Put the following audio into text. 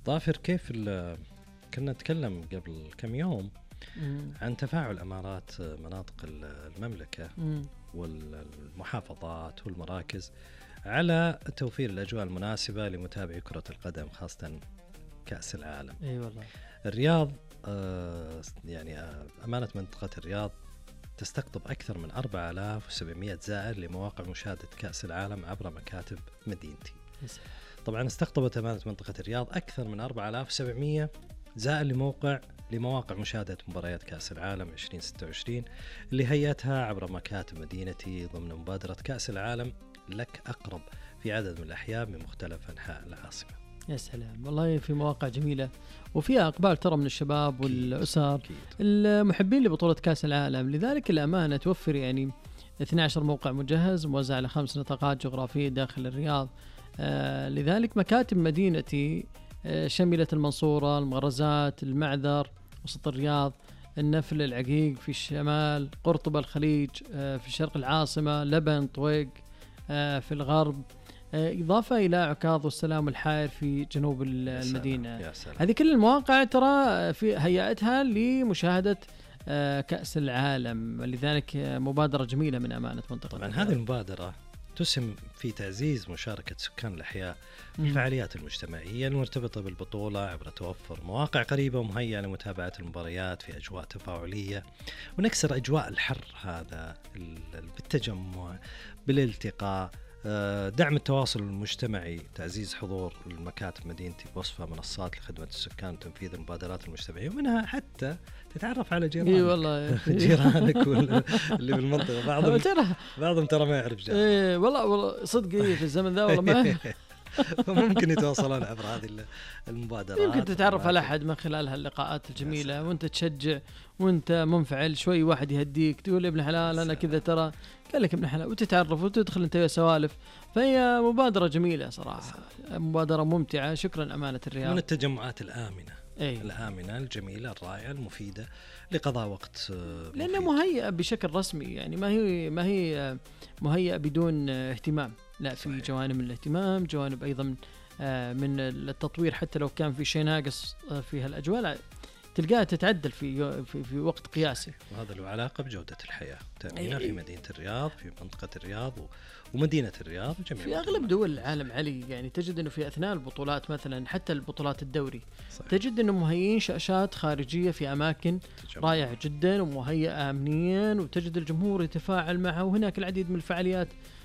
طافر كيف كنا نتكلم قبل كم يوم عن تفاعل أمارات مناطق المملكة والمحافظات والمراكز على توفير الأجواء المناسبة لمتابعي كرة القدم خاصة كأس العالم. اي والله. الرياض يعني أمانة منطقة الرياض تستقطب أكثر من 4700 زائر لمواقع مشاهدة كأس العالم عبر مكاتب مدينتي. طبعا استقطبت أمانة منطقة الرياض أكثر من 4700 زائر لمواقع مشاهدة مباريات كأس العالم 2026 اللي هيئتها عبر مكاتب مدينتي ضمن مبادرة كأس العالم لك أقرب في عدد من الأحياء من مختلف أنحاء العاصمة. يا سلام والله، في مواقع جميلة وفيها أقبال ترى من الشباب والأسر المحبين لبطولة كأس العالم. لذلك الأمانة توفر يعني 12 موقع مجهز موزع على 5 نطاقات جغرافية داخل الرياض. لذلك مكاتب مدينتي شملت المنصورة، المغرزات، المعذر، وسط الرياض، النفل، العقيق في الشمال، قرطبة، الخليج في شرق العاصمة، لبن، طويق في الغرب، إضافة إلى عكاظ والسلام والحائر في جنوب المدينة. هذه كل المواقع ترى في هيئتها لمشاهدة كأس العالم. لذلك مبادرة جميلة من أمانة منطقة. طبعا هذه المبادرة تسهم في تعزيز مشاركة سكان الأحياء في الفعاليات المجتمعية المرتبطة بالبطولة عبر توفر مواقع قريبة ومهيئة لمتابعة المباريات في أجواء تفاعلية، ونكسر أجواء الحر هذا بالتجمع، بالالتقاء، دعم التواصل المجتمعي، تعزيز حضور المكاتب مدينتي بوصفها منصات لخدمة السكان وتنفيذ المبادرات المجتمعية، ومنها حتى تتعرف على جيرانك. اي والله جيرانك اللي بالمنطقة بعضهم ترى ما يعرف جيرانك. اي والله صدق في الزمن ذا والله ما فممكن يتواصلون عبر هذه المبادرات. يمكن تتعرف على أحد من خلال هاللقاءات الجميلة، وانت تشجع وانت منفعل شوي، واحد يهديك تقول ابن حلال أنا كذا ترى قال لك ابن حلال، وتتعرف وتدخل انت سوالف. فهي مبادرة جميلة صراحة، مبادرة ممتعة. شكرا أمانة الرياض. من التجمعات الآمنة الآمنة الجميلة الرائعة المفيدة لقضاء وقت لأنها مهيئة بشكل رسمي، يعني ما هي مهيئة بدون اهتمام، لا في جوانب من الاهتمام، جوانب أيضا من التطوير، حتى لو كان في شيء ناقص في هالأجواء تلقاها تتعدل في وقت قياسي. وهذا له علاقة بجودة الحياة تأمينها في مدينة الرياض، في منطقة الرياض ومدينة الرياض وجميع في أغلب دول العالم علي. يعني تجد أنه في أثناء البطولات مثلا، حتى البطولات الدوري تجد أنه مهيئين شاشات خارجية في أماكن رائعة جدا ومهيئة أمنيا، وتجد الجمهور يتفاعل معها، وهناك العديد من الفعاليات